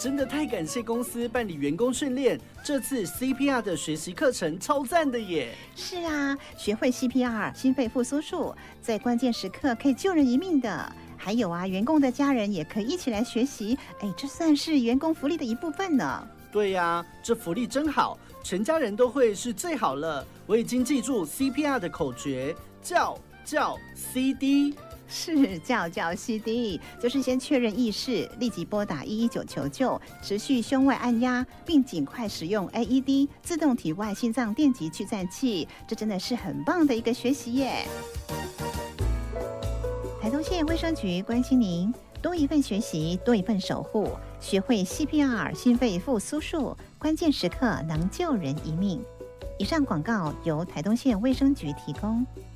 真的太感谢公司办理员工训练，这次 CPR 的学习课程超赞的耶！ 是啊，学会 CPR 心肺复苏术，在关键时刻可以救人一命的。还有啊，员工的家人也可以一起来学习，这算是员工福利的一部分呢。 对呀，这福利真好，全家人都会是最好了。我已经记住 CPR 的口诀，叫 CD。 是叫 CD， 就是先确认意识，立即拨打119求救，持续胸外按压，并尽快使用 AED 自动体外心脏电极去颤器。这真的是很棒的一个学习耶！台东县卫生局关心您，多一份学习，多一份守护，学会 CPR 心肺复苏术，关键时刻能救人一命。以上广告由台东县卫生局提供。